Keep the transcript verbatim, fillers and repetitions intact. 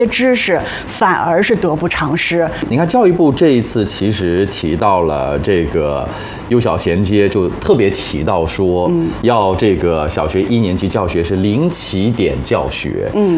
知识反而是得不偿失。 你看，教育部这一次其实提到了这个幼小衔接，就特别提到说，嗯，要这个小学一年级教学是零起点教学，嗯，